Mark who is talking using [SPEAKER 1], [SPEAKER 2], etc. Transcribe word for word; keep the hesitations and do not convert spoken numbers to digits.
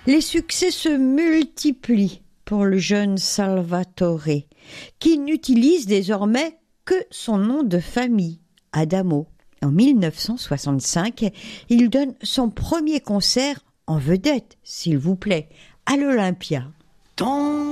[SPEAKER 1] Les succès se multiplient pour le jeune Salvatore, qui n'utilise désormais que son nom de famille, Adamo. En mille neuf cent soixante-cinq, il donne son premier concert en vedette, s'il vous plaît, à l'Olympia.
[SPEAKER 2] Ton